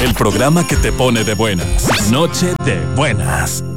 El programa que te pone de buenas. Noche de buenas.